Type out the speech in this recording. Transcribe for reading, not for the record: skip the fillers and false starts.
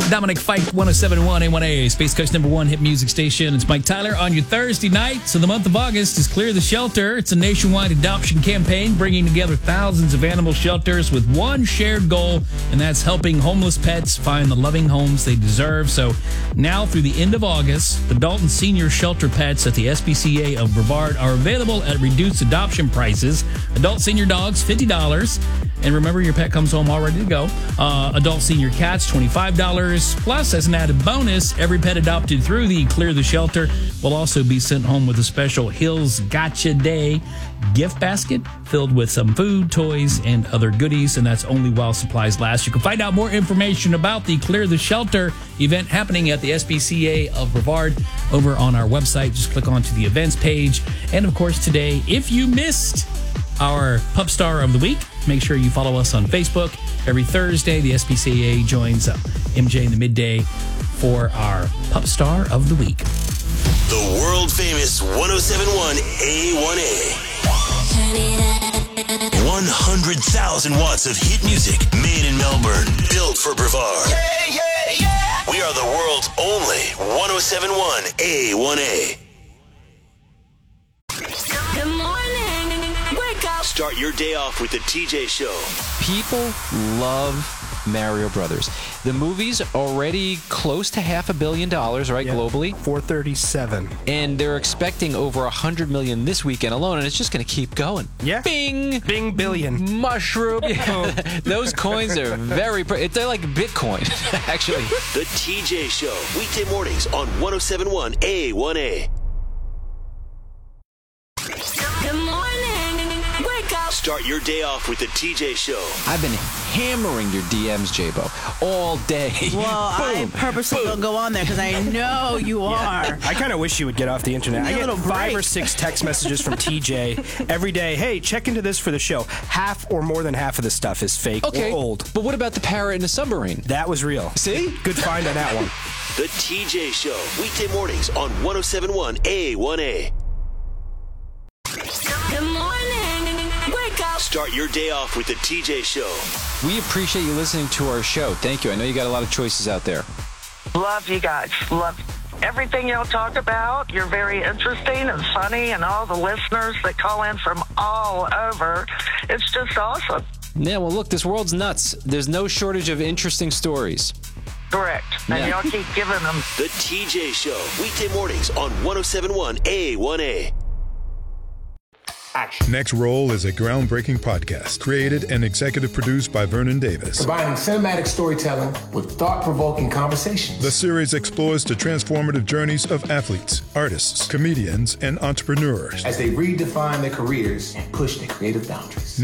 Dominic Fike, 107.1 A1A, Space Coast #1 hit music station. It's Mike Tyler on your Thursday night. So the month of August is Clear the Shelter. It's a nationwide adoption campaign bringing together thousands of animal shelters with one shared goal, and that's helping homeless pets find the loving homes they deserve. So now through the end of August, the Dalton Senior Shelter pets at the SPCA of Brevard are available at reduced adoption prices. Adult senior dogs, $50. And remember, your pet comes home all ready to go. Adult senior cats, $25. Plus, as an added bonus, every pet adopted through the Clear the Shelter will also be sent home with a special Hills Gotcha Day gift basket filled with some food, toys, and other goodies, and that's only while supplies last. You can find out more information about the Clear the Shelter event happening at the SPCA of Brevard over on our website. Just click onto the events page. And, of course, today, if you missed our Pup Star of the Week, make sure you follow us on Facebook. Every Thursday, the SPCA joins MJ in the midday for our Pup Star of the Week. The world-famous 107.1 A1A. 100,000 watts of hit music made in Melbourne, built for Brevard. Yeah, yeah, yeah. We are the world's only 107.1 A1A. Good morning. Wake up. Start your day off with the TJ Show. People love Mario Brothers. The movie's already close to $500 million, right, globally? 437. And they're expecting over 100 million this weekend alone, and it's just going to keep going. Yeah. Bing! Bing billion. Mushroom. Yeah. Those coins are very... They're like Bitcoin, actually. The TJ Show. Weekday mornings on 107.1 A1A. Good morning. Wake up. Start your day off with the TJ Show. I've been hammering your DMs, J-Bo, all day. Well, I purposely don't go on there because I know you are. I kind of wish you would get off the internet. I get 5 or 6 text messages from TJ every day. Hey, check into this for the show. Half or more than half of this stuff is fake or old. But what about the parrot in the submarine? That was real. See? Good find on that one. The TJ Show. Weekday mornings on 107.1 A1A. Good morning. Wake up. Start your day off with the TJ Show. We appreciate you listening to our show. Thank you. I know you got a lot of choices out there. Love you guys. Love everything y'all talk about. You're very interesting and funny, and all the listeners that call in from all over. It's just awesome. Yeah, well, look, this world's nuts. There's no shortage of interesting stories. Correct. And y'all keep giving them. The TJ Show. Weekday mornings on 107.1 A1A. Action. Next Roll is a groundbreaking podcast created and executive produced by Vernon Davis. Combining cinematic storytelling with thought-provoking conversations. The series explores the transformative journeys of athletes, artists, comedians, and entrepreneurs as they redefine their careers and push their creative boundaries.